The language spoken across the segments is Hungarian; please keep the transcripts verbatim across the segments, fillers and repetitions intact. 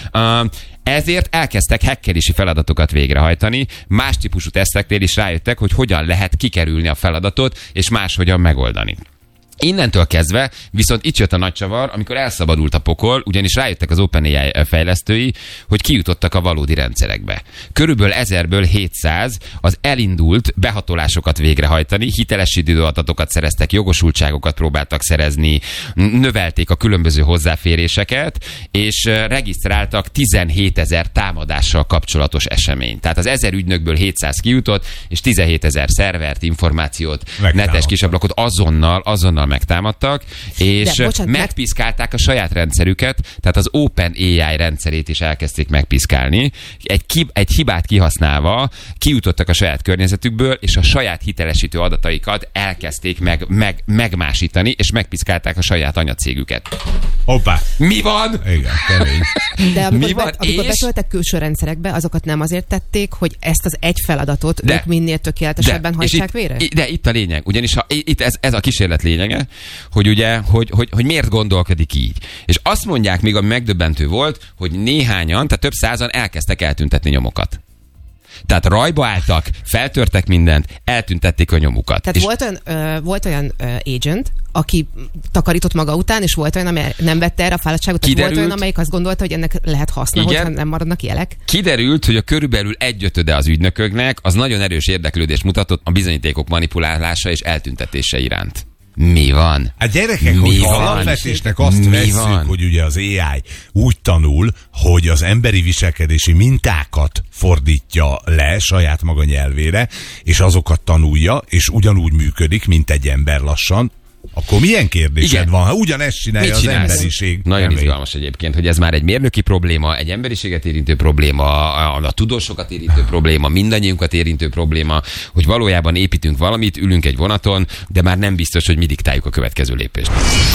Uh, ezért elkezdtek hackerési feladatokat végrehajtani, más típusú teszteknél is rájöttek, hogy hogyan lehet kikerülni a feladatot, és máshogyan megoldani. Innentől kezdve viszont itt jött a nagy csavar, amikor elszabadult a pokol, ugyanis rájöttek az OpenAI fejlesztői, hogy kijutottak a valódi rendszerekbe. Körülbelül ezerből hétszáz az elindult behatolásokat végrehajtani, hitelesítő adatokat szereztek, jogosultságokat próbáltak szerezni, növelték a különböző hozzáféréseket, és regisztráltak tizenhétezer támadással kapcsolatos eseményt. Tehát az ezer ügynökből hétszáz kijutott, és tizenhétezer szervert, információt, netes kisablakot azonnal, azonnal megtámadtak, és de, bocsánat, megpiszkálták a saját rendszerüket, tehát az OpenAI rendszerét is elkezdték megpiszkálni. Egy, ki, egy hibát kihasználva kijutottak a saját környezetükből, és a saját hitelesítő adataikat elkezdték meg, meg, megmásítani, és megpiszkálták a saját anyacégüket. Hoppá! Mi van? Igen, kemény. De amikor, Mi van? be, amikor és... betöltek külső rendszerekbe, azokat nem azért tették, hogy ezt az egy feladatot de, ők minél tökéletesebben hajtsák végre? De itt a lényeg, ugyanis ha, itt ez, ez a kísérlet lényege, hogy ugye, hogy, hogy, hogy miért gondolkodik így. És azt mondják még, ami megdöbbentő volt, hogy néhányan, tehát több százan elkezdtek eltüntetni nyomokat. Tehát rajba álltak, feltörtek mindent, eltüntették a nyomukat. Tehát és volt olyan, ö, volt olyan ö, agent, aki takarított maga után, és volt olyan, amely nem vette erre a fáradtságot, tehát volt olyan, amelyik azt gondolta, hogy ennek lehet haszna, hogyha nem maradnak jelek. Kiderült, hogy a körülbelül egyötöde az ügynököknek az nagyon erős érdeklődést mutatott a bizonyítékok manipulálása és eltüntetése iránt. Mi van? Hát gyerekek, Mi hogy van? alapvetésnek azt Mi vesszük, van? hogy ugye az á i úgy tanul, hogy az emberi viselkedési mintákat fordítja le saját maga nyelvére, és azokat tanulja, és ugyanúgy működik, mint egy ember lassan, akkor milyen kérdésed Igen. van? Ha ugyanezt csinálja az emberiség. Nagyon remény. izgalmas egyébként, hogy ez már egy mérnöki probléma, egy emberiséget érintő probléma, a, a tudósokat érintő probléma, mindannyiunkat érintő probléma, hogy valójában építünk valamit, ülünk egy vonaton, de már nem biztos, hogy mi diktáljuk a következő lépést.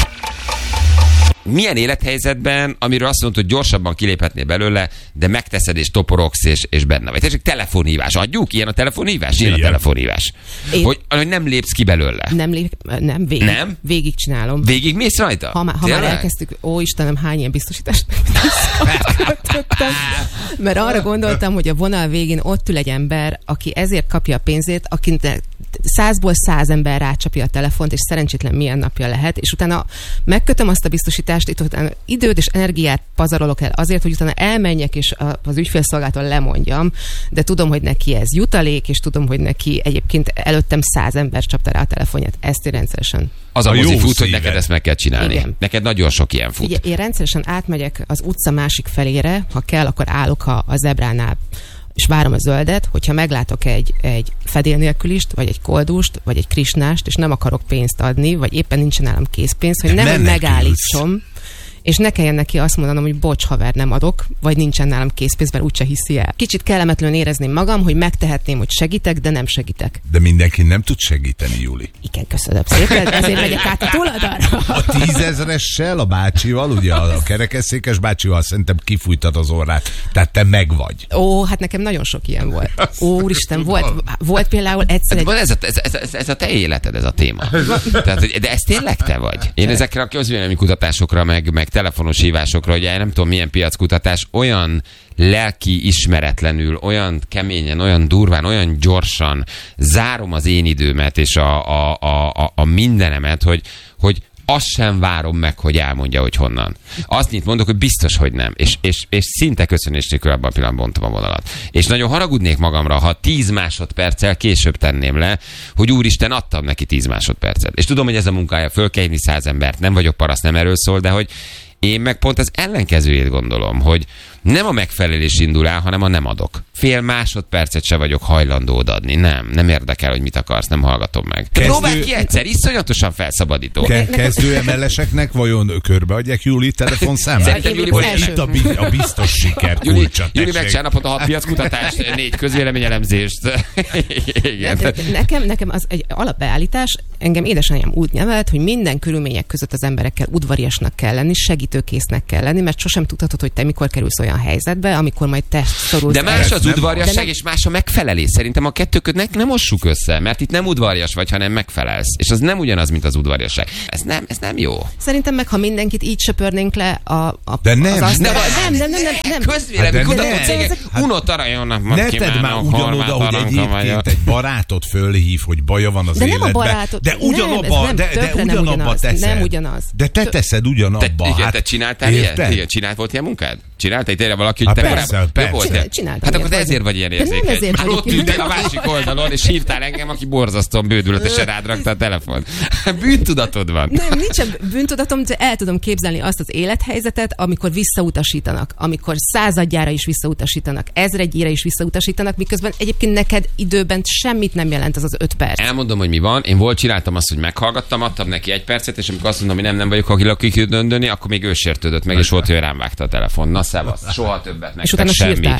Milyen élethelyzetben, amiről azt mondod, hogy gyorsabban kiléphetnél belőle, de megteszed és toporogsz és, és benne vagy. Tehát telefonhívás. Adjuk? Ilyen a telefonhívás? Ilyen a telefonhívás. Én... Hogy, hogy nem lépsz ki belőle. Nem lép, nem, végig. Nem? Végig csinálom. Végig mész rajta? Ha, ha már elkezdtük, ó Istenem, hány ilyen biztosítást megkötöttem. Mert arra gondoltam, hogy a vonal végén ott ül egy ember, aki ezért kapja a pénzét, akinek százból száz ember rácsapja a telefont, és szerencsétlen milyen napja lehet, és utána megkötöm azt a biztosítást, itt utána időt és energiát pazarolok el azért, hogy utána elmenjek, és az ügyfélszolgáltól lemondjam, de tudom, hogy neki ez jutalék, és tudom, hogy neki egyébként előttem száz ember csapta rá a telefonját. Ezt én rendszeresen. Az a, a mozi fut, hogy neked ezt meg kell csinálni. Igen. Neked nagyon sok ilyen fut. Ugye, én rendszeresen átmegyek az utca másik felére, ha kell, akkor állok a, a zebránál, és várom a zöldet, hogyha meglátok egy, egy fedél nélkülist, vagy egy koldust, vagy egy krisnást, és nem akarok pénzt adni, vagy éppen nincsen nálam készpénz, hogy nem megállítsom, és ne kelljen neki azt mondanom, hogy bocs, haver, nem adok, vagy nincsen nálam készpénz, mert úgyse hiszi el. Kicsit kellemetlenül érezném magam, hogy megtehetném, hogy segítek, de nem segítek. De mindenki nem tud segíteni, Júli. Igen, köszönöm szépen, ezért megyek át a túloldalra. A tízezressel, a bácsival, ugye a kerekesszékes bácsival szerintem kifújtad az orrát, tehát te meg vagy. Ó, hát nekem nagyon sok ilyen volt. Ó, úristen, volt, volt például egyszer egy... Ez a, ez, ez, ez a te életed, ez a téma. Tehát, de ez tényleg te vagy. Én ezekre a közvéleménykutatásokra, meg, meg telefonos hívásokra, ugye nem tudom milyen piackutatás, olyan lelki ismeretlenül, olyan keményen, olyan durván, olyan gyorsan zárom az én időmet és a, a, a, a, a mindenemet, hogy, hogy azt sem várom meg, hogy elmondja, hogy honnan. Azt nyit mondok, hogy biztos, hogy nem. És, és, és szinte köszönés nélkül abban a pillanatban bontom a vonalat. És nagyon haragudnék magamra, ha tíz másodperccel később tenném le, hogy úristen, adtam neki tíz másodpercet. És tudom, hogy ez a munkája, föl kell hívni száz embert, nem vagyok parasz, nem erről szól, de hogy én meg pont az ellenkezőjét gondolom, hogy nem a megfelelés indul el, hanem a nem adok. Fél másodpercet se vagyok hajlandó odaadni. Nem, nem érdekel, hogy mit akarsz, nem hallgatom meg. Kezdő... Próbáld ki egyszer, iszonyatosan felszabadító. Ke- kezdő em el-eseknek vajon körbeadják Júli telefonszámát? Hogy itt a, bi- a biztos siker kulcsa. Júli megcsinálapott a hat piackutatást, négy közvéleményelemzést. Igen. De, de nekem, nekem az egy alapbeállítás, engem édesanyám úgy nevelt, hogy minden körülmények között az emberekkel udvariasnak kell lenni, segít segítőkésznek kell lenni, mert sosem tudhatod, hogy te mikor kerülsz olyan helyzetbe, amikor majd te szorulsz. De más el. az udvariasság, nem... és más a megfelelés. Szerintem a kettőköt nem mossuk össze, mert itt nem udvarias vagy, hanem megfelelsz. És az nem ugyanaz, mint az udvariasság. Ez nem, ez nem jó. Szerintem meg, ha mindenkit így söpörnénk le a, a de nem, az nem, nem, nem, nem, nem, nem. Közvélemény, hát kutató ne. cégek, Hát unott aranyonnak ne tedd már ugyanoda, hogy egyébként egy barátod fölhív, hogy baja van az de életben. Nem a barátod, de ugyanabba, nem, de, de ugyanabba ugyanaz, teszed. Nem ugyanaz. De te teszed ugyanabba. Te, igen, hát, te csináltál érted? ilyen? Igen, csinált volt ilyen munkád? Csináltál tényleg valaki, hogy Hát te persze, korábban? persze. Jó volt, Csinál- te- csináltam Hát akkor te ilyet, ezért vagy ilyen de nem érzékeny. ezért Már vagyok ott ültél a másik oldalon, és hívtál engem, aki borzasztóan bődületesen rád rakta a telefon. Bűntudatod van. Nem, nincsen bűntudatom, de el tudom képzelni azt az élethelyzetet, amikor visszautasítanak, amikor századjára is visszautasítanak, ezredjére is visszautasítanak, miközben egyébként neked időben semmit nem jelent az az öt perc. Elmondom, hogy mi van. Én volt csináltam azt, hogy meghallgattam, adtam neki egy percet, és amikor azt mondom, hogy nem, nem vagyok, aki lakik dönteni, akkor még ő sértődött meg, és volt, hogy rám vágta a telefon. Na szevasz, soha többet És nektek utána semmi. sírtál.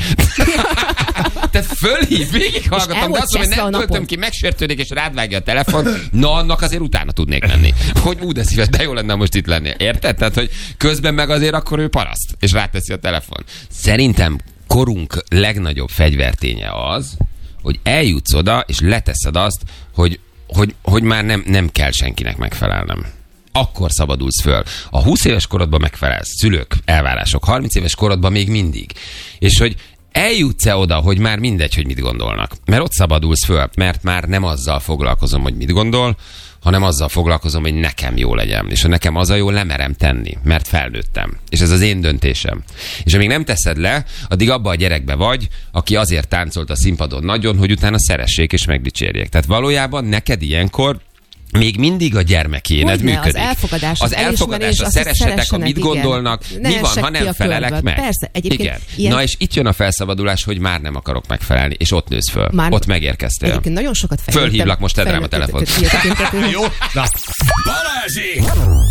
Tehát fölhív, végighallgattam, de azt mondom, hogy nem töltöm ki, megsértődik, és rád vágja a telefon. Na, annak azért utána tudnék menni. Hogy úgy de szíves, de jó lenne most itt lenni. Érted? Tehát, hogy közben meg azért akkor ő paraszt, és ráteszi a telefon. Szerintem korunk legnagyobb fegyverténye az, hogy eljutsz oda, és leteszed azt, hogy, hogy, hogy már nem, nem kell senkinek megfelelnem. Akkor szabadulsz föl. A húsz éves korodban megfelelsz, szülők, elvárások, harminc éves korodban még mindig. És hogy eljutsz-e oda, hogy már mindegy, hogy mit gondolnak. Mert ott szabadulsz föl, mert már nem azzal foglalkozom, hogy mit gondol, hanem azzal foglalkozom, hogy nekem jó legyen. És ha nekem az a jó, lemerem tenni, mert felnőttem. És ez az én döntésem. És amíg nem teszed le, addig abba a gyerekbe vagy, aki azért táncolt a színpadon nagyon, hogy utána szeressék és megdicsérjék. Tehát valójában neked ilyenkor még mindig a gyermekéned Hogyne, működik. az elfogadás, az az elfogadás, elismerés, a azt, hogy szeressetek, ha mit szeressenek, igen. gondolnak, Ne mi van, essek ha ki nem a felelek körből. meg. Persze, egyébként igen. ilyen- Na és itt jön a felszabadulás, hogy már nem akarok megfelelni, és ott nősz föl. Már- Ott megérkeztél. Egyébként nagyon sokat fejlődtem. Fölhívlak, most tedd rám a telefont. Jó, na. Balázsék!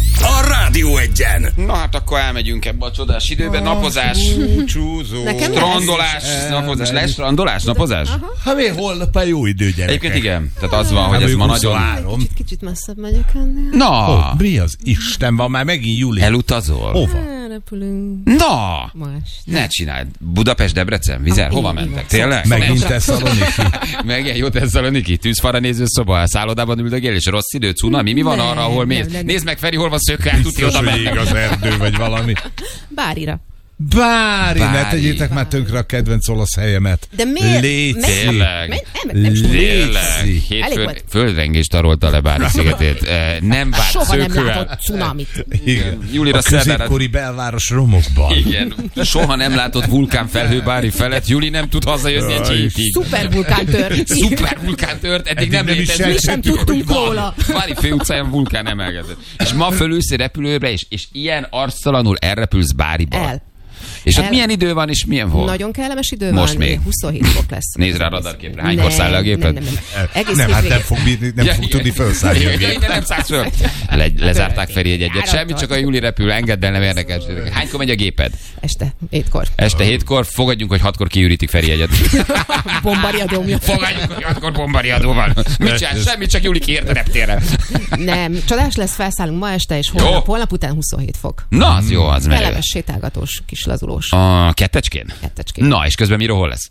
A Rádió Egyen! Na hát akkor elmegyünk ebbe a csodás időben. Napozás, Csúzó. Nekem lesz. strandolás, napozás. Lesz strandolás, napozás? Hát még holnap a jó idő, gyerekek. Egyébként igen. Tehát az van, hogy Hát ez ma mondjuk nagyon... huszonhárom. Kicsit, kicsit messzebb megyek ennél. Na, Ó, mi az Isten van? Már megint Júli. elutazol? Hova? Repülünk Na, ma este. ne csináld. Budapest, Debrecen, Vizer, Ah, hova igen, mentek? igen. Tényleg? Megint Ne- Tesszaloniki. Meg jó Tesszaloniki, tűzfara néző szoba, a szállodában üldögél, és rossz idő, cunami, mi van Nem, arra, ahol mész? nem, nem. Nézd meg, Feri, hol van szökkel, tudja Biztos, oda hogy ég mennek. az erdő, vagy valami. Bárira. Bári, ne Bári. tegyétek már tönkre a kedvenc olasz helyemet. De miért? Léci. Miért? Tényleg. Men- nem, nem is tudom. Tényleg. Léci. Elég Hétfőn volt. földrengést tarolta le Bári szigetét. Eh, Nem várt Soha nem szökővel. látott cunamit. Igen. Júlira A szerdára- középkori belváros romokban. Igen. Soha nem látott vulkánfelhő Bári felett. Juli nem tud hazajönni egy Jaj, hétig. Szuper vulkán tört. Szuper vulkán tört, eddig, Eddig nem nem is létezett. Mi sem tudtunk róla. Bári főutcáján vulkán emelkedett. És ma fölülsz egy repülőre, és, és ilyen arctalanul elrepülsz Báriba. El. És ott El. milyen idő van, és milyen volt? Nagyon kellemes idő Most van. még. huszonhét fok lesz. Nézd rá a radarképre. Hánykor száll le a géped? Nem, nem, nem. Egész Nem, hát nem hétvégén. fog, bírni, nem Ja, fog igen. tudni felszállni a Igen, gép. igen, nem szállsz föl. Le, lezárták Feri egy egyet. Áramtól. Semmit, csak a Júli repül. Engedd el, nem érdekes. Hánykor megy a géped? Este, hétkor. Este hétkor. Fogadjunk, hogy hatkor kiürítik Feri egyet. Bombariadó miatt. Fogadjunk, hogy hatkor bombariadó van. Mit csinál? Semmit, csak Júli kiért a reptérre. Nem, csodás lesz, felszállunk ma este, és holnap, Jó. holnap után huszonhét fok. Na, az jó, az merő. Kellemes, sétálgatós, kis lazulós. A kettecskén? Kettecskén. Na, és közben Miro hol lesz?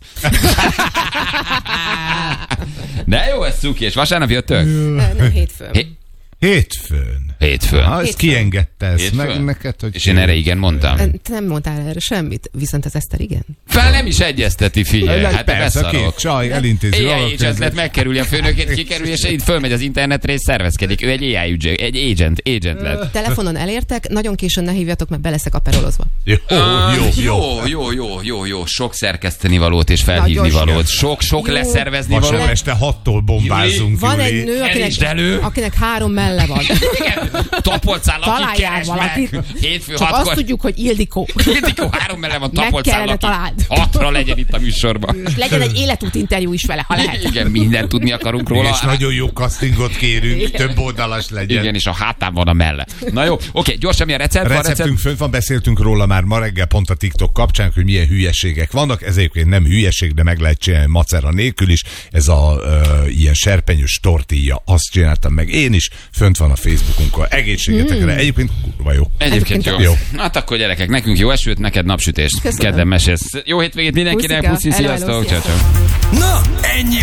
De jó, ez cuki, és vasárnap jöttök? Nem, hétfőn. Hé- Hétfőn. Hétfőn. Ha, ezt Hétfőn. kiengedte ezt Hétfőn? meg neked, hogy... És én erre igen mondtam. Te nem mondtál erre semmit, viszont az Eszter igen. Fel nem is egyezteti, figyelj. Hát Hát persze, beszarok. két csaj elintézi. á i valaki agent lett, ez- megkerüli a főnökét, kikerül, és itt fölmegy az internetre, és szervezkedik. Ő egy á i agent, egy agent, agent lett. Telefonon elértek, nagyon későn ne hívjatok, mert beleszek aperolozva. Jó, Ah, jó, jó. jó, jó, jó, jó, jó. Sok szerkeszteni valót és felhívni Nagyon valót. Sok, sok Jó. leszervezni Vasárnap valót. este hattól bombázunk, Van Júli. egy nő, Elisd elő. akinek, akinek három melle van. Igen, tapolcál, akit Találjál keres valakit. meg. Hétfő Csak azt hatkor. tudjuk, hogy Ildikó. Ildikó három mele van, Meg tapolcál, kellene aki. találd. hatra legyen itt a műsorban. És legyen egy életút interjú is vele, ha lehet. Igen, mindent tudni akarunk róla. És nagyon jó castingot kérünk, igen. Több oldalas legyen. Igen, és a hátán van a melle. Na jó, oké, gyorsan milyen recept van? Receptünk Recept? fönt van, beszéltünk róla már ma reggel pont a TikTok kapcsán, hogy milyen hülyeségek vannak. Ez egyébként nem hülyeség, de meg lehet csinálni macera nélkül is. Ez a ö, ilyen serpenyős tortilla, azt csináltam meg én is. Fönt van a Facebookunkon. Egészségetekre. Hmm. Egyébként kurva jó. Egyébként jó. jó. Hát akkor gyerekek, nekünk jó esőt, neked napsütést. Kedden mesélsz. Jó hétvégét mindenkinek, puszi, sziasztok. Hello, hello, Ciao, ciao. Na, ennyi